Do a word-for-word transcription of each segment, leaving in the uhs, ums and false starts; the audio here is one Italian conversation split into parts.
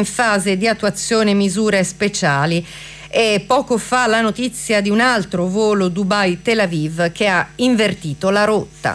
in fase di attuazione misure speciali. E poco fa la notizia di un altro volo Dubai-Tel Aviv che ha invertito la rotta.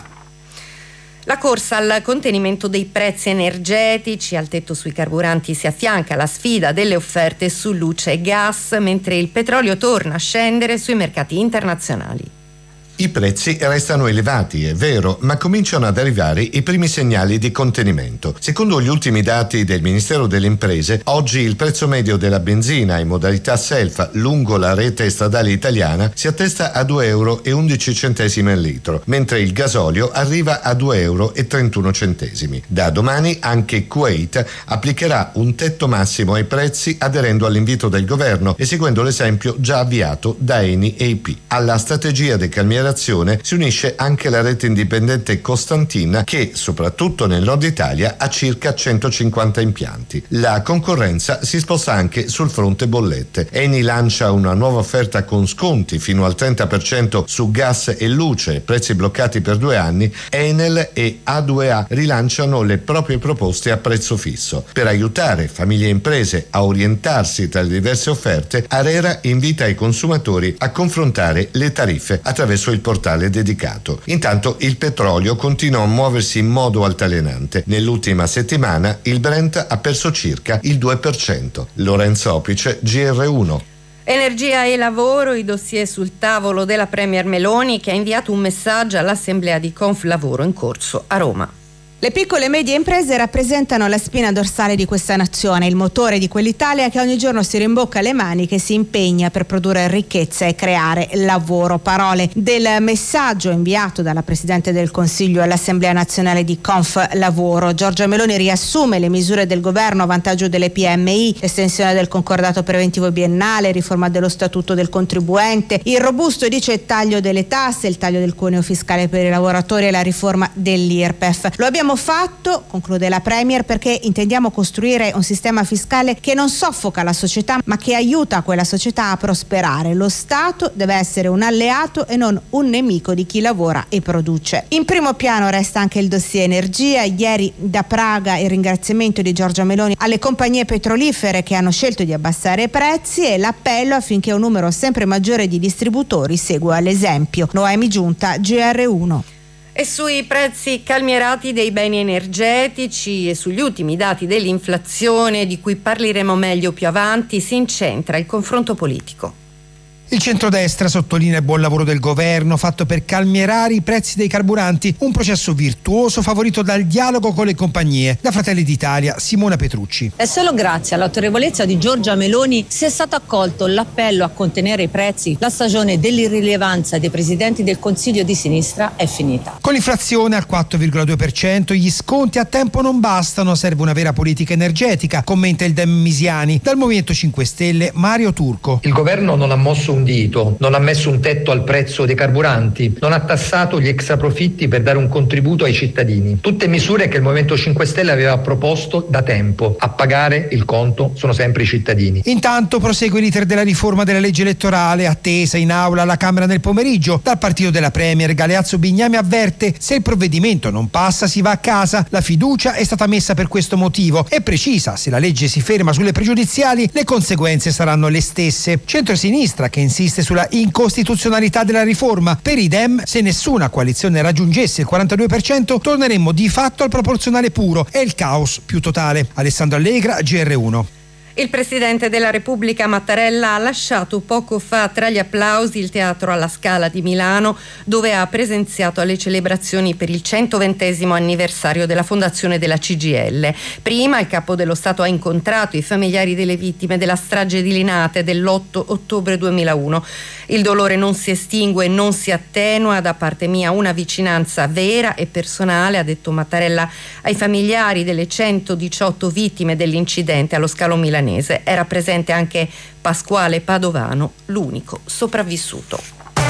La corsa al contenimento dei prezzi energetici al tetto sui carburanti si affianca alla sfida delle offerte su luce e gas, mentre il petrolio torna a scendere sui mercati internazionali. I prezzi restano elevati, è vero, ma cominciano ad arrivare i primi segnali di contenimento. Secondo gli ultimi dati del Ministero delle Imprese, oggi il prezzo medio della benzina in modalità self lungo la rete stradale italiana si attesta a due euro e undici centesimi al litro, mentre il gasolio arriva a due euro e trentuno centesimi. Da domani anche Kuwait applicherà un tetto massimo ai prezzi aderendo all'invito del governo e seguendo l'esempio già avviato da Eni e I P. Alla strategia del calmierazione si unisce anche la rete indipendente Costantin che, soprattutto nel nord Italia, ha circa centocinquanta impianti. La concorrenza si sposta anche sul fronte bollette. Eni lancia una nuova offerta con sconti fino al trenta per cento su gas e luce, prezzi bloccati per due anni. Enel e A due A rilanciano le proprie proposte a prezzo fisso. Per aiutare famiglie e imprese a orientarsi tra le diverse offerte, ARERA invita i consumatori a confrontare le tariffe attraverso il il portale dedicato. Intanto il petrolio continua a muoversi in modo altalenante. Nell'ultima settimana il Brent ha perso circa il due per cento. Lorenzo Opice, G R uno. Energia e lavoro, i dossier sul tavolo della Premier Meloni che ha inviato un messaggio all'assemblea di Conflavoro in corso a Roma. Le piccole e medie imprese rappresentano la spina dorsale di questa nazione, il motore di quell'Italia che ogni giorno si rimbocca le maniche e si impegna per produrre ricchezza e creare lavoro. Parole del messaggio inviato dalla Presidente del Consiglio all'Assemblea Nazionale di Conflavoro. Giorgia Meloni riassume le misure del governo a vantaggio delle P M I, estensione del concordato preventivo biennale, riforma dello statuto del contribuente, il robusto, dice, taglio delle tasse, il taglio del cuneo fiscale per i lavoratori e la riforma dell'I R P E F. Lo abbiamo fatto, conclude la Premier, perché intendiamo costruire un sistema fiscale che non soffoca la società ma che aiuta quella società a prosperare. Lo Stato deve essere un alleato e non un nemico di chi lavora e produce. In primo piano resta anche il dossier energia. Ieri da Praga il ringraziamento di Giorgia Meloni alle compagnie petrolifere che hanno scelto di abbassare i prezzi e l'appello affinché un numero sempre maggiore di distributori segua l'esempio. Noemi Giunta, G R uno. E sui prezzi calmierati dei beni energetici e sugli ultimi dati dell'inflazione, di cui parleremo meglio più avanti, si incentra il confronto politico. Il centrodestra sottolinea il buon lavoro del governo fatto per calmierare i prezzi dei carburanti, un processo virtuoso favorito dal dialogo con le compagnie. Da Fratelli d'Italia, Simona Petrucci. È solo grazie all'autorevolezza di Giorgia Meloni se è stato accolto l'appello a contenere i prezzi. La stagione dell'irrilevanza dei presidenti del Consiglio di sinistra è finita. Con l'inflazione al quattro virgola due per cento gli sconti a tempo non bastano, serve una vera politica energetica, commenta il Dem Misiani. Dal Movimento cinque Stelle, Mario Turco. Il governo non ha mosso un dito, non ha messo un tetto al prezzo dei carburanti, non ha tassato gli extraprofitti per dare un contributo ai cittadini. Tutte misure che il Movimento cinque Stelle aveva proposto da tempo. A pagare il conto sono sempre i cittadini. Intanto prosegue l'iter della riforma della legge elettorale, attesa in aula alla Camera nel pomeriggio. Dal partito della Premier, Galeazzo Bignami avverte: se il provvedimento non passa si va a casa. La fiducia è stata messa per questo motivo e precisa: se la legge si ferma sulle pregiudiziali le conseguenze saranno le stesse. Centrosinistra che insiste sulla incostituzionalità della riforma. Per i Dem, se nessuna coalizione raggiungesse il quarantadue per cento, torneremmo di fatto al proporzionale puro e il caos più totale. Alessandro Allegra, G R uno. Il Presidente della Repubblica Mattarella ha lasciato poco fa tra gli applausi il Teatro alla Scala di Milano, dove ha presenziato alle celebrazioni per il centoventesimo anniversario della fondazione della C G I L. Prima il Capo dello Stato ha incontrato i familiari delle vittime della strage di Linate dell'otto ottobre duemilauno. Il dolore non si estingue e non si attenua. Da parte mia una vicinanza vera e personale, ha detto Mattarella ai familiari delle centodiciotto vittime dell'incidente allo scalo milanese. Era presente anche Pasquale Padovano, l'unico sopravvissuto.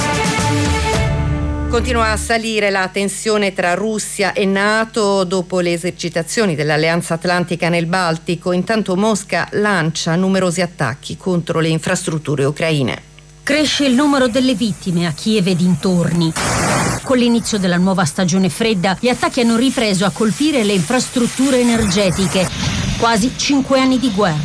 Continua a salire la tensione tra Russia e NATO dopo le esercitazioni dell'Alleanza Atlantica nel Baltico. Intanto Mosca lancia numerosi attacchi contro le infrastrutture ucraine. Cresce il numero delle vittime a Kiev e dintorni. Con l'inizio della nuova stagione fredda, gli attacchi hanno ripreso a colpire le infrastrutture energetiche. Quasi cinque anni di guerra.